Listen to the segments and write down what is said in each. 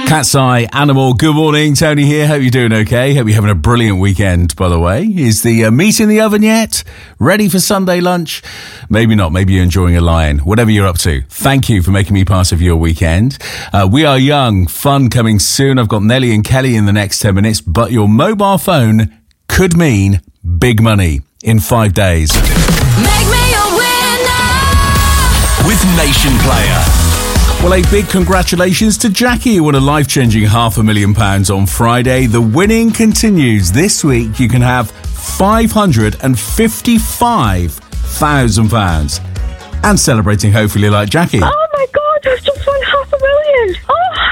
Cat's Eye, Animal. Good morning, Tony here. Hope you're doing okay. Hope you're having a brilliant weekend, by the way. Is the meat in the oven yet? Ready for Sunday lunch? Maybe not. Maybe you're enjoying a lion. Whatever you're up to. Thank you for making me part of your weekend. We Are Young. Fun coming soon. I've got Nelly and Kelly in the next 10 minutes, but your mobile phone could mean big money in 5 days. Make me a winner with Nation Player. Well, a big congratulations to Jackie, who won a life-changing £500,000 on Friday. The winning continues. This week, you can have £555,000. And celebrating, hopefully, like Jackie. Oh, my God, I've just won £500,000. Oh,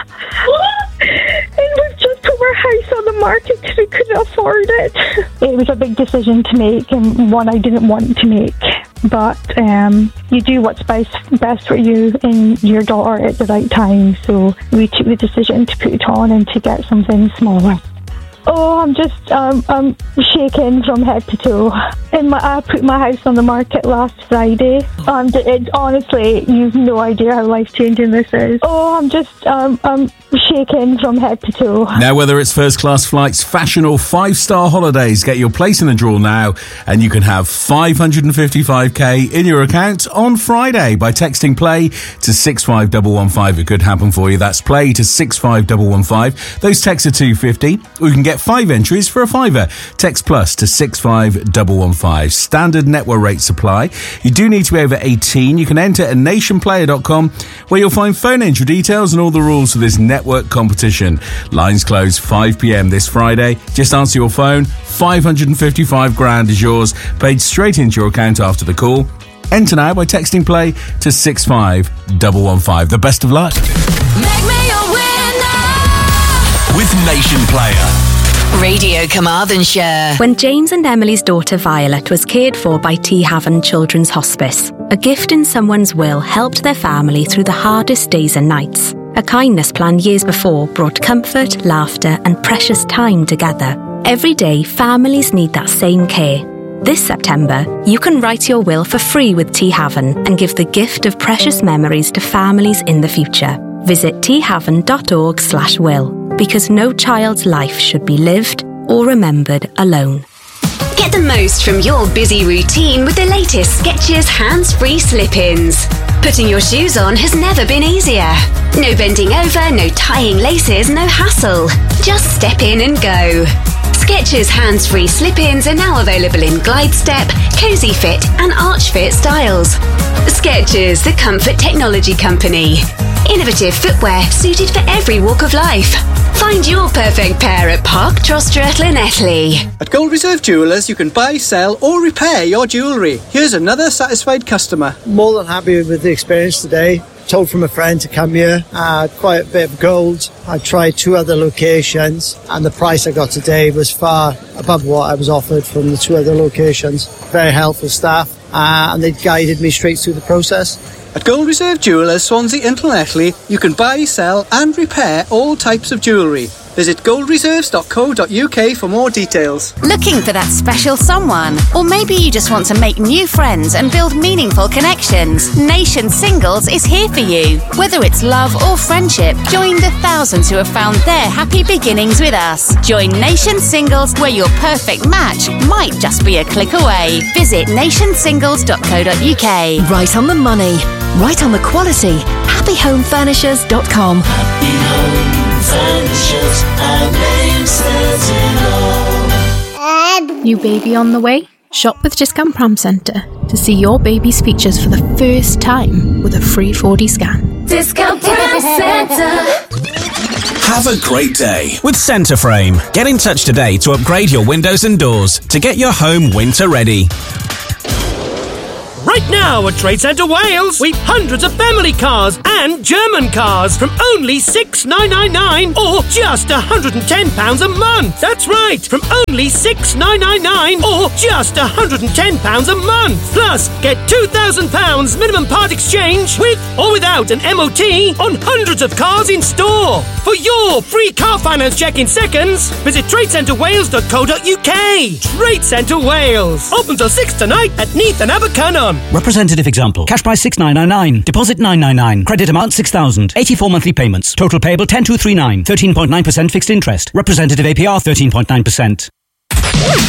and we've just put our house on the market because we couldn't afford it. It was a big decision to make and one I didn't want to make. But you do what's best for you and your daughter at the right time. So we took the decision to put it on and to get something smaller. Oh, I'm just I'm shaking from head to toe. And I put my house on the market last Friday. Honestly, you've no idea how life-changing this is. Oh, I'm just I'm shaking from head to toe. Now, whether it's first-class flights, fashion or 5-star holidays, get your place in the draw now and you can have $555,000 in your account on Friday by texting play to 65115. It could happen for you. That's play to 65115. Those texts are $2.50. Or you can get 5 entries for a £5. Text plus to 65115. Standard network rates apply. You do need to be over 18. You can enter at nationplayer.com where you'll find phone entry details and all the rules for this network competition. Lines close 5 p.m. this Friday. Just answer your phone. $555,000 is yours. Paid straight into your account after the call. Enter now by texting play to 65115. The best of luck. Make me a winner with Nation Player. Radio Carmarthenshire. When James and Emily's daughter Violet was cared for by T Haven Children's Hospice, a gift in someone's will helped their family through the hardest days and nights. A kindness plan years before brought comfort, laughter and precious time together. Every day, families need that same care. This September, you can write your will for free with T Haven and give the gift of precious memories to families in the future. Visit thaven.org/will, because no child's life should be lived or remembered alone. Get the most from your busy routine with the latest Skechers hands-free slip-ins. Putting your shoes on has never been easier. No bending over, no tying laces, no hassle. Just step in and go. Skechers hands-free slip-ins are now available in Glide Step, Cozy Fit and Arch Fit styles. Skechers, the comfort technology company. Innovative footwear suited for every walk of life. Find your perfect pair at Park Trostre Llanelli. At Gold Reserve Jewellers, you can buy, sell or repair your jewellery. Here's another satisfied customer. More than happy with the experience today. Told from a friend to come here. Quite a bit of gold. I tried 2 other locations and the price I got today was far above what I was offered from the 2 other locations. Very helpful staff and they guided me straight through the process. At Gold Reserve Jewellers, Swansea and Llanelli, you can buy, sell and repair all types of jewellery. Visit goldreserves.co.uk for more details. Looking for that special someone? Or maybe you just want to make new friends and build meaningful connections? Nation Singles is here for you. Whether it's love or friendship, join the thousands who have found their happy beginnings with us. Join Nation Singles, where your perfect match might just be a click away. Visit nationsingles.co.uk. Right on the money. Right on the quality. HappyHomeFurnishers.com. Happy Home Furnishers, our name says it all. New baby on the way? Shop with Discount Pram Centre to see your baby's features for the first time with a free 4D scan. Discount Pram Centre. Have a great day with Centreframe. Get in touch today to upgrade your windows and doors to get your home winter ready. Right now at Trade Centre Wales, we've hundreds of family cars and German cars from only $6,999 or just £110 a month. That's right, from only $6,999 or just £110 a month. Plus, get £2,000 minimum part exchange with or without an MOT on hundreds of cars in store. For your free car finance check in seconds, visit tradecentrewales.co.uk. Trade Centre Wales. Open till 6 tonight at Neath and Abercynon. income. Representative example. Cash price 6,999. Deposit 999. Credit amount 6,000. 84 monthly payments. Total payable 10,239. 13.9% fixed interest. Representative APR 13.9%.